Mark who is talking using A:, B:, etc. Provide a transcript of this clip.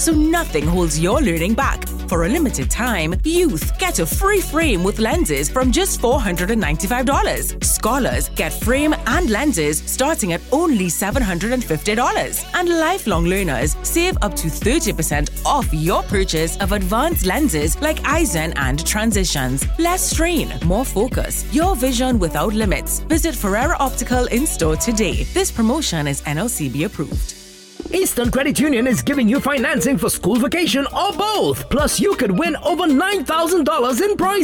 A: so nothing holds your learning back. For a limited time, youth get a free frame with lenses from just $495. Scholars get frame and lenses starting at only $750. And lifelong learners save up to 30% off your purchase of advanced lenses like Eisen and Transitions. Less strain, more focus. Your vision without limits. Visit Ferrera Optical in-store today. This promotion is NLCB approved.
B: Eastern Credit Union is giving you financing for school vacation or both. Plus, you could win over $9,000 in prizes.